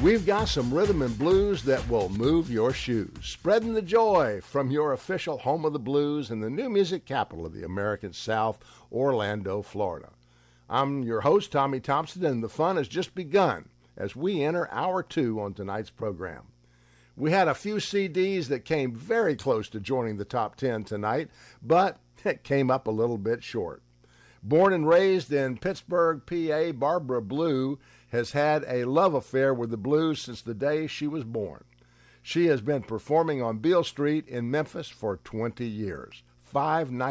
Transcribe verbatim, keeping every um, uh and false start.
We've got some rhythm and blues that will move your shoes. Spreading the joy from your official home of the blues and the new music capital of the American South, Orlando, Florida. I'm your host, Tommy Thompson, and the fun has just begun as we enter hour two on tonight's program. We had a few C Ds that came very close to joining the top ten tonight, but it came up a little bit short. Born and raised in Pittsburgh, P A, Barbara Blue has had a love affair with the blues since the day she was born. She has been performing on Beale Street in Memphis for twenty years, five nights